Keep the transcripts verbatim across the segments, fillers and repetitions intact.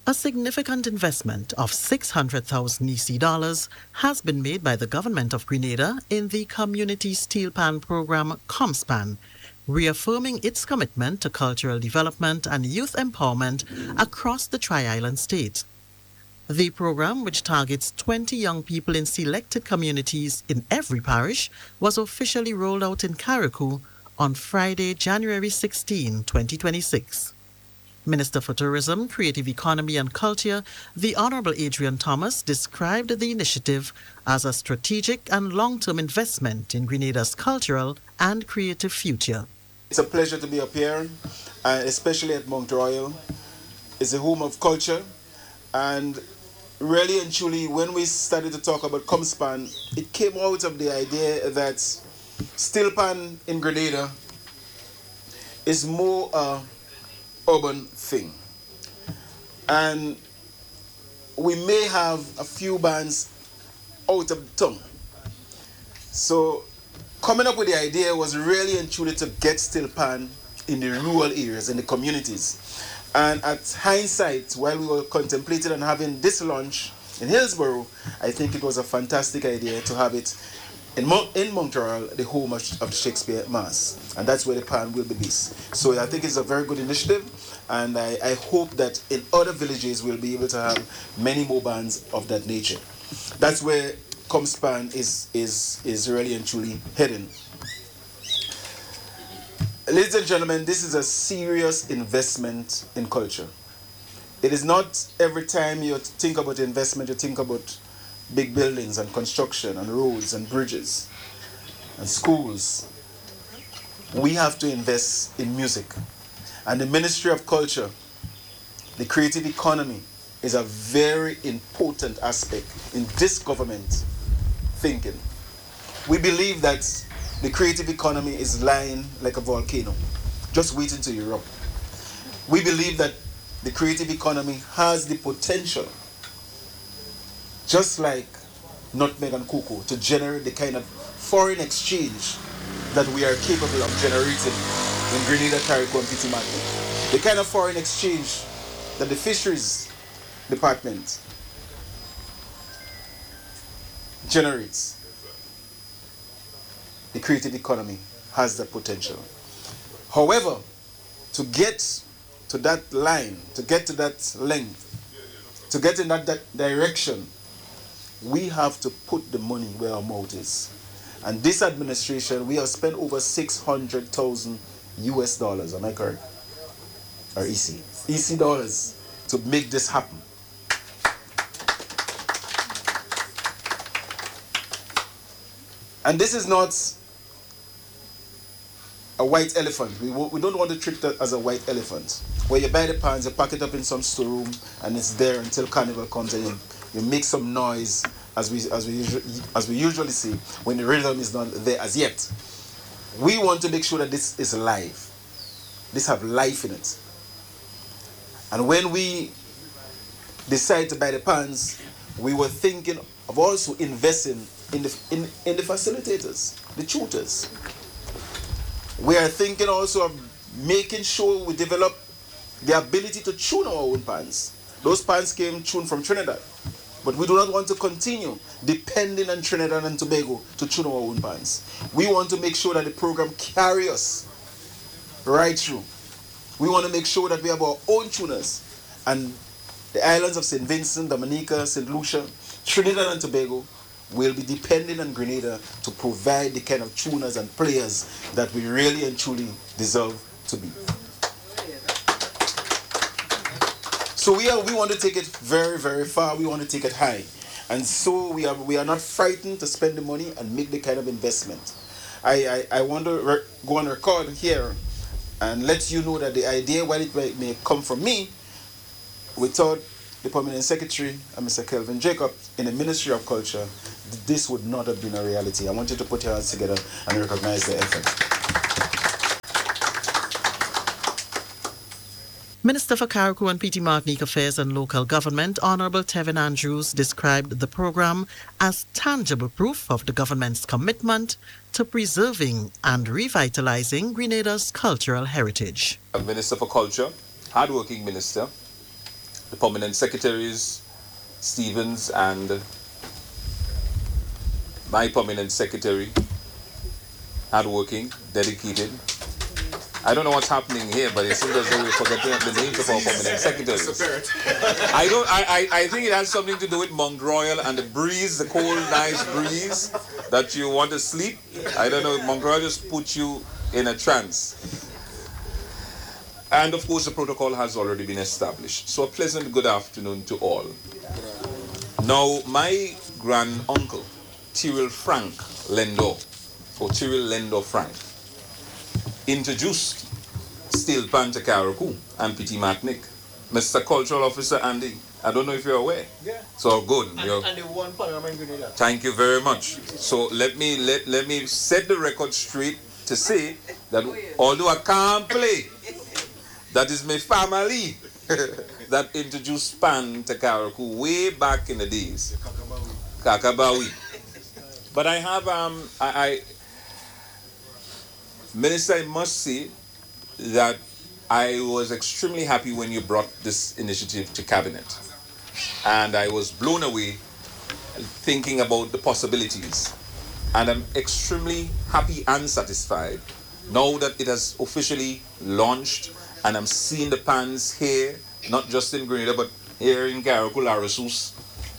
A significant investment of six hundred thousand E C dollars has been made by the government of Grenada in the Community Steel Pan program ComSpan, reaffirming its commitment to cultural development and youth empowerment across the Tri-Island state. The program, which targets twenty young people in selected communities in every parish, was officially rolled out in Carriacou on Friday, January sixteenth, twenty twenty-six. Minister for Tourism, Creative Economy and Culture, the Honourable Adrian Thomas, described the initiative as a strategic and long-term investment in Grenada's cultural and creative future. It's a pleasure to be up here, uh, especially at Mount Royal. It's a home of culture, and really and truly, when we started to talk about ComSpan, it came out of the idea that steel pan in Grenada is more uh, urban thing, and we may have a few bands out of town. So coming up with the idea was really and truly to get steel pan in the rural areas, in the communities. And at hindsight, while we were contemplating and having this launch in Hillsborough, I think it was a fantastic idea to have it in, Mo in Montreal, the home of, of Shakespeare Mass. And that's where the pan will be based. So I think it's a very good initiative. And I, I hope that in other villages we'll be able to have many more bands of that nature. That's where ComSpan is, is, is really and truly heading. Ladies and gentlemen, this is a serious investment in culture. It is not every time you think about investment, you think about big buildings and construction and roads and bridges and schools. We have to invest in music. And the Ministry of Culture, the creative economy, is a very important aspect in this government thinking. We believe that the creative economy is lying like a volcano, just waiting to erupt. We believe that the creative economy has the potential, just like nutmeg and cocoa, to generate the kind of foreign exchange that we are capable of generating in Grenada, Carriacou, and Petite Martinique. The kind of foreign exchange that the Fisheries Department generates. The creative economy has the potential. However, to get to that line, to get to that length, to get in that, that direction, we have to put the money where our mouth is. And this administration, we have spent over six hundred thousand U S dollars, am I correct? Or E C? E C dollars to make this happen. And this is not a white elephant. We, we don't want to treat that as a white elephant, where you buy the pans, you pack it up in some storeroom, and it's there until Carnival comes and you, you make some noise, as we, as, we usually, as we usually see, when the rhythm is not there as yet. We want to make sure that this is live. This have life in it. And when we decide to buy the pans, we were thinking of also investing in the, in, in the facilitators, the tutors. We are thinking also of making sure we develop the ability to tune our own pans. Those pans came tuned from Trinidad, but we do not want to continue depending on Trinidad and Tobago to tune our own pans. We want to make sure that the program carries us right through. We want to make sure that we have our own tuners, and the islands of Saint Vincent, Dominica, Saint Lucia, Trinidad and Tobago will be depending on Grenada to provide the kind of tuners and players that we really and truly deserve to be. So we are, we want to take it very, very far. We want to take it high. And so we are, we are not frightened to spend the money and make the kind of investment. I, I, I want to go on record here and let you know that the idea, while it may, may come from me, without the Permanent Secretary and Mister Kelvin Jacob in the Ministry of Culture, this would not have been a reality. I want you to put your hands together and recognize the effort. Minister for Carriacou and Petite Martinique Affairs and Local Government, Honourable Tevin Andrews, described the program as tangible proof of the government's commitment to preserving and revitalizing Grenada's cultural heritage. A Minister for Culture, hardworking minister, the permanent secretaries, Stevens, and my permanent secretary, hardworking, dedicated. I don't know what's happening here, but it seems as though we're forgetting the names of our permanent secretaries. I don't. I, I, I think it has something to do with Mount Royal and the breeze, the cold, nice breeze that you want to sleep. I don't know. Mount Royal just puts you in a trance. And of course, the protocol has already been established. So a pleasant good afternoon to all. Now, my grand uncle, Tyrrell Frank Lendor, or Tyrrell Lendor Frank, introduced Steel Pan to Carriacou and Petit Martinique. Mister Cultural Officer Andy, I don't know if you're aware. Yeah. So good. And, and the one Panama in Grenada. Thank you very much. So let me let, let me set the record straight to say that although I can't play, that is my family that introduced Pan to Carriacou way back in the days. Kakabawi. But I have um I, I Minister, I must say that I was extremely happy when you brought this initiative to Cabinet. And I was blown away thinking about the possibilities. And I'm extremely happy and satisfied now that it has officially launched and I'm seeing the pans here, not just in Grenada, but here in Carriacou, La Ressource.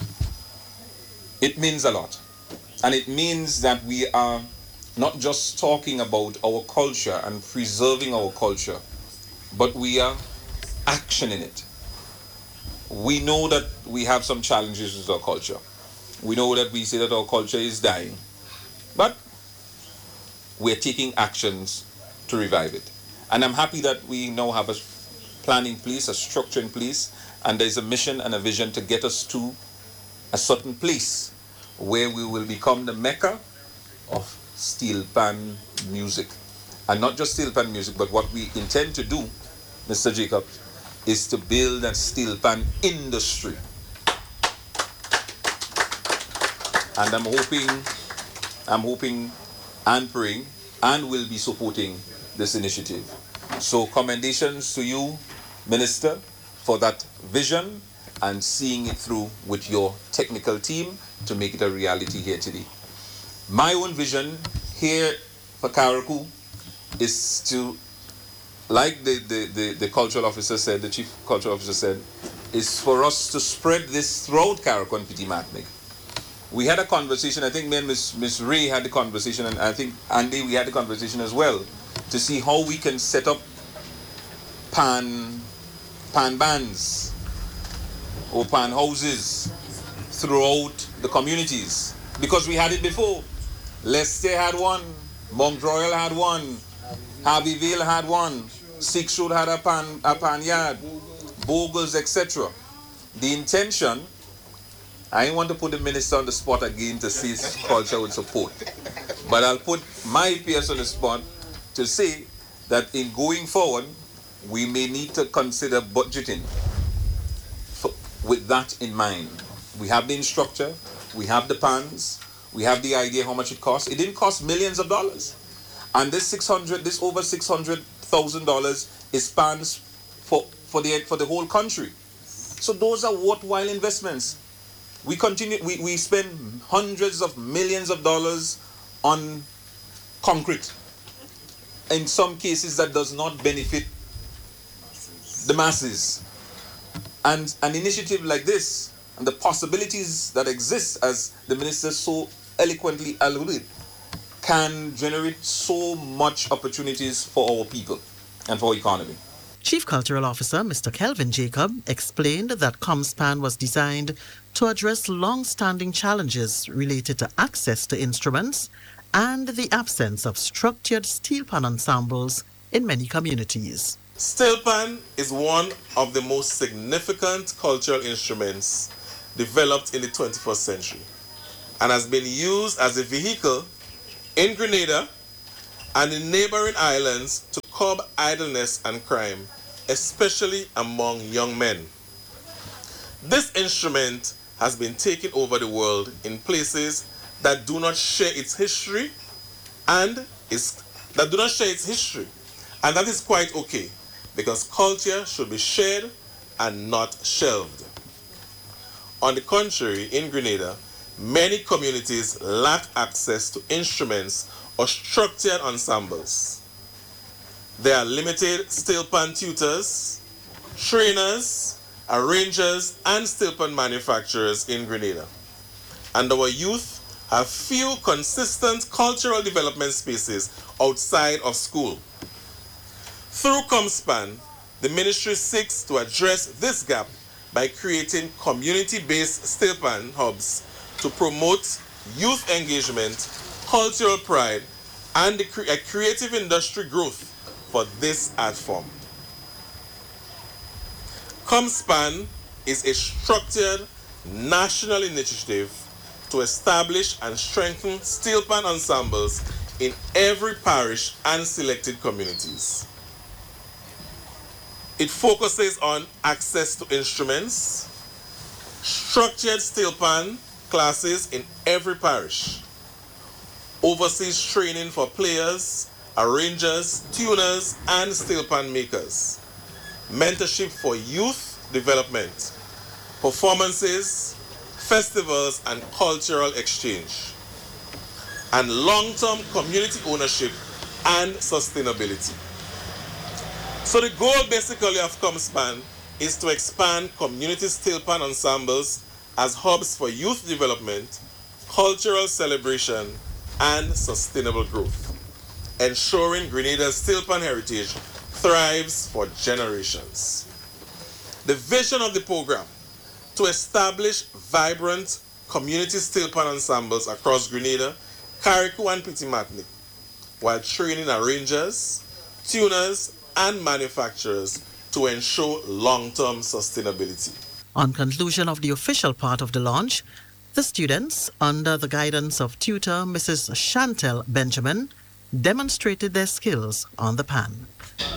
It means a lot. And it means that we are not just talking about our culture and preserving our culture, but we are actioning it. We know that we have some challenges with our culture. We know that we say that our culture is dying, but we're taking actions to revive it. And I'm happy that we now have a plan in place, a structure in place, and there's a mission and a vision to get us to a certain place where we will become the mecca of steel pan music. And not just steel pan music, but what we intend to do, Mister Jacobs, is to build a steel pan industry. And I'm hoping, I'm hoping and praying and will be supporting this initiative. So commendations to you, Minister, for that vision and seeing it through with your technical team to make it a reality here today. My own vision here for Carriacou is to, like the, the, the, the cultural officer said, the chief cultural officer said, is for us to spread this throughout Carriacou and Petit Martinique. We had a conversation, I think me and Miss Miss Ray had the conversation, and I think Andy, we had the conversation as well, to see how we can set up pan, pan bands or pan houses throughout the communities. Because we had it before. Leicester had one, Mount Royal had one, Harveyville had one, Six Road had a pan, a pan yard, Bogles, et cetera. The intention, I didn't want to put the minister on the spot again to see his culture would support. But I'll put my peers on the spot to say that in going forward, we may need to consider budgeting for, with that in mind. We have the instructor, we have the pans, we have the idea how much it costs. It didn't cost millions of dollars. And this six hundred, this over six hundred thousand dollars is pans for, for, the, for the whole country. So those are worthwhile investments. We continue, we, we spend hundreds of millions of dollars on concrete. In some cases that does not benefit the masses. And an initiative like this, and the possibilities that exist, as the minister so eloquently alluded, can generate so much opportunities for our people and for our economy. Chief Cultural Officer Mister Kelvin Jacob explained that ComsPan was designed to address long-standing challenges related to access to instruments and the absence of structured steel pan ensembles in many communities. Steel pan is one of the most significant cultural instruments developed in the twenty-first century and has been used as a vehicle in Grenada and in neighboring islands to curb idleness and crime, especially among young men. This instrument has been taken over the world in places that do not share its history and is that do not share its history. And that is quite okay, because culture should be shared and not shelved. On the contrary, in Grenada, many communities lack access to instruments or structured ensembles. There are limited steel pan tutors, trainers, arrangers, and steel pan manufacturers in Grenada. And our youth have few consistent cultural development spaces outside of school. Through ComSpan, the ministry seeks to address this gap by creating community-based steel pan hubs to promote youth engagement, cultural pride, and a creative industry growth for this art form. ComSpan is a structured national initiative to establish and strengthen steel pan ensembles in every parish and selected communities. It focuses on access to instruments, structured steel pan classes in every parish, overseas training for players, arrangers, tuners, and steel pan makers, mentorship for youth development, performances, festivals, and cultural exchange, and long-term community ownership and sustainability. So the goal basically of ComSpan is to expand community steel pan ensembles as hubs for youth development, cultural celebration, and sustainable growth, ensuring Grenada's steel pan heritage thrives for generations. The vision of the program: to establish vibrant community steel pan ensembles across Grenada, Carriacou, and Petite Martinique, while training arrangers, tuners, and manufacturers to ensure long-term sustainability. On conclusion of the official part of the launch, the students, under the guidance of tutor Missus Chantel Benjamin, demonstrated their skills on the pan.